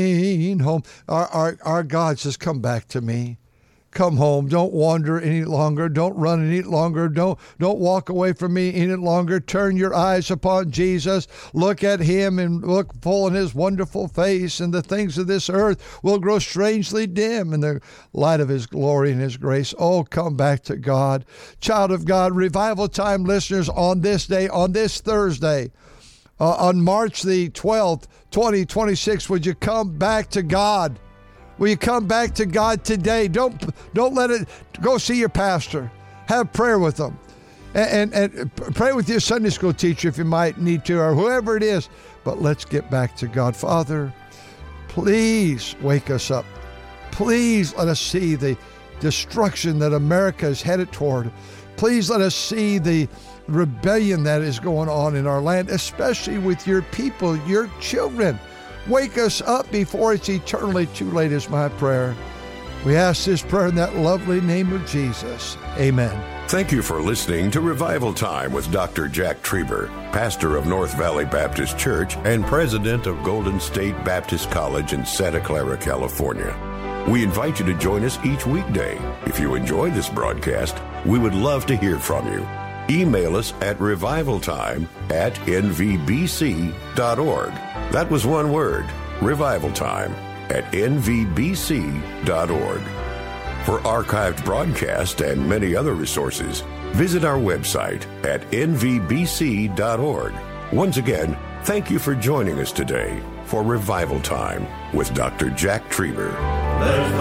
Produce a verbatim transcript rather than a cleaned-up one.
home. Our, our, our God says, come back to me. Come home. Don't wander any longer. Don't run any longer. Don't, don't walk away from me any longer. Turn your eyes upon Jesus. Look at him and look full in his wonderful face, and the things of this earth will grow strangely dim in the light of his glory and his grace. Oh, come back to God. Child of God, Revival Time listeners, on this day, on this Thursday, uh, on March the twelfth, twenty twenty-six, would you come back to God? Will you come back to God today? Don't don't let it go. See your pastor. Have prayer with them, and, and and pray with your Sunday school teacher if you might need to, or whoever it is. But let's get back to God. Father, please wake us up. Please let us see the destruction that America is headed toward. Please let us see the rebellion that is going on in our land, especially with your people, your children. Wake us up before it's eternally too late is my prayer. We ask this prayer in that lovely name of Jesus. Amen. Thank you for listening to Revival Time with Doctor Jack Trieber, pastor of North Valley Baptist Church and president of Golden State Baptist College in Santa Clara, California. We invite you to join us each weekday. If you enjoy this broadcast, we would love to hear from you. Email us at revivaltime at n v b c dot org. That was one word, revivaltime at n v b c dot org. For archived broadcasts and many other resources, visit our website at n v b c dot org. Once again, thank you for joining us today for Revival Time with Doctor Jack Trieber.